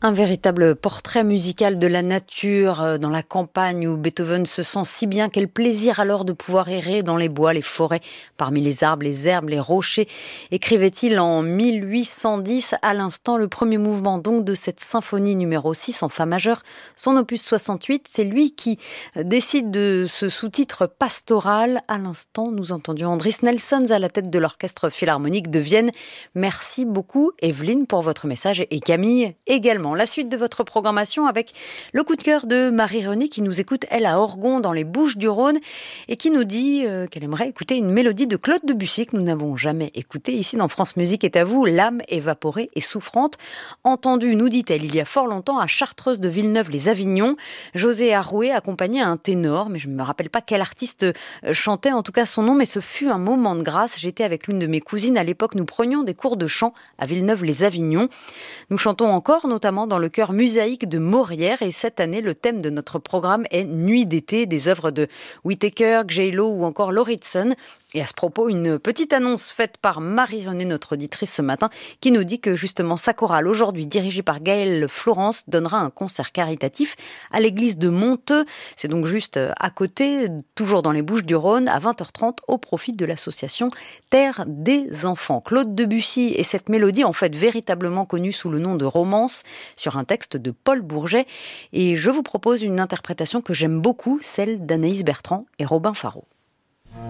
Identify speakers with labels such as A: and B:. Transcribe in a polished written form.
A: Un véritable portrait musical de la nature dans la campagne où Beethoven se sent si bien. Quel plaisir alors de pouvoir errer dans les bois, les forêts, parmi les arbres, les herbes, les rochers. Écrivait-il en 1810 à l'instant le premier mouvement donc de cette symphonie numéro 6 en fa majeur, son opus 68. C'est lui qui décide de ce sous-titre pastoral. À l'instant, nous entendions Andris Nelsons à la tête de l'Orchestre Philharmonique de Vienne. Merci beaucoup Evelyne pour votre message et Camille également. La suite de votre programmation avec le coup de cœur de Marie-Renée qui nous écoute, elle, à Orgon, dans les Bouches-du-Rhône, et qui nous dit qu'elle aimerait écouter une mélodie de Claude Debussy que nous n'avons jamais écoutée ici dans France Musique est à vous, l'âme évaporée et souffrante, entendue, nous dit-elle, il y a fort longtemps à Chartreuse de Villeneuve-les-Avignon. José Arouet accompagnait un ténor, mais je ne me rappelle pas quel artiste chantait en tout cas son nom, mais ce fut un moment de grâce. J'étais avec l'une de mes cousines à l'époque, nous prenions des cours de chant à Villeneuve-les-Avignon. Nous chantons encore, notamment dans le chœur Musaïque de Maurière, et cette année, le thème de notre programme est Nuit d'été, des œuvres de Whittaker, J-Lo ou encore Lauritsen. Et à ce propos, une petite annonce faite par Marie-Renée, notre auditrice ce matin, qui nous dit que justement sa chorale, aujourd'hui dirigée par Gaëlle Florence, donnera un concert caritatif à l'église de Monteux. C'est donc juste à côté, toujours dans les Bouches-du-Rhône, à 20h30, au profit de l'association Terre des Enfants. Claude Debussy et cette mélodie, en fait véritablement connue sous le nom de Romance, sur un texte de Paul Bourget. Et je vous propose une interprétation que j'aime beaucoup, celle d'Anaïs Bertrand et Robin Faro.